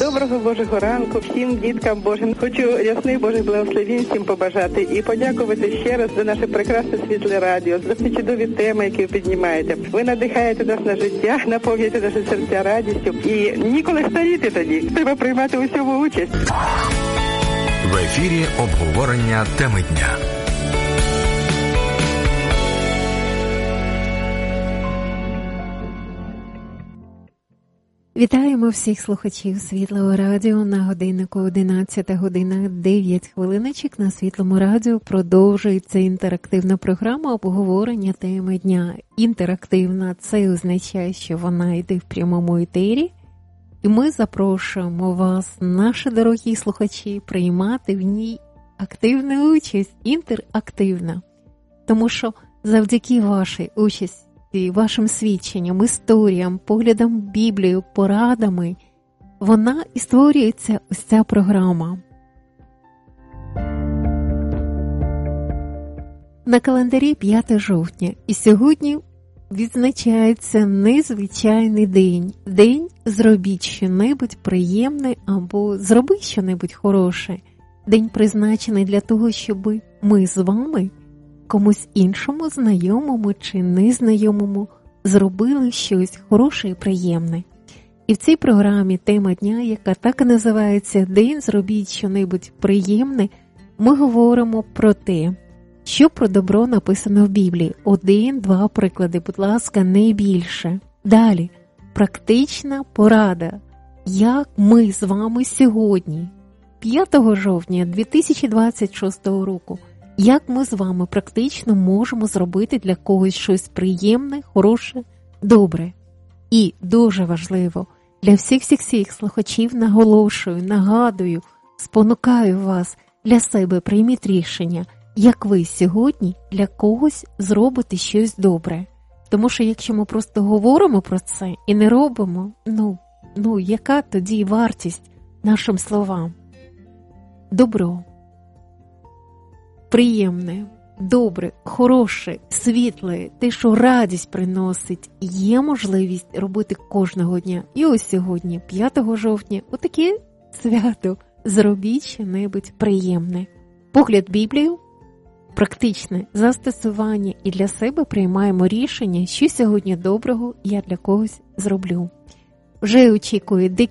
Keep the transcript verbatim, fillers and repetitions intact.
Доброго Божого ранку всім діткам Божим. Хочу ясний Божих благословень всім побажати і подякувати ще раз за наше прекрасне світле радіо, за ці чудові теми, які ви піднімаєте. Ви надихаєте нас на життя, наповнюєте наші серця радістю і ніколи старіти тоді. Треба приймати у всьому участь. В ефірі обговорення теми дня. Вітаємо всіх слухачів Світлого радіо. На годиннику одинадцята година дев'ять хвилиночок. На Світлому радіо продовжується інтерактивна програма обговорення теми дня. Інтерактивна – це означає, що вона йде в прямому етері. І ми запрошуємо вас, наші дорогі слухачі, приймати в ній активну участь, інтерактивна. Тому що завдяки вашій участі, вашим свідченням, історіям, поглядам в Біблію, порадами, вона і створюється ось ця програма. На календарі п'яте жовтня, і сьогодні відзначається незвичайний день. День «Зробіть що-небудь приємне» або «Зроби що-небудь хороше». День призначений для того, щоб ми з вами комусь іншому, знайомому чи незнайомому, зробили щось хороше і приємне. І в цій програмі тема дня, яка так і називається «День зробіть що-небудь приємне», ми говоримо про те, що про добро написано в Біблії. Один-два приклади, будь ласка, не більше. Далі, практична порада, як ми з вами сьогодні, п'ятого жовтня дві тисячі двадцять шостого року, як ми з вами практично можемо зробити для когось щось приємне, хороше, добре. І дуже важливо, для всіх-всіх слухачів наголошую, нагадую, спонукаю вас, для себе прийміть рішення, як ви сьогодні для когось зробите щось добре. Тому що якщо ми просто говоримо про це і не робимо, ну, ну яка тоді вартість нашим словам? Добро. Приємне, добре, хороше, світле, те, що радість приносить, є можливість робити кожного дня. І ось сьогодні, п'ятого жовтня, отаке свято, зробіть що-небудь приємне. Погляд Біблію, практичне застосування, і для себе приймаємо рішення, що сьогодні доброго я для когось зроблю. Вже очікує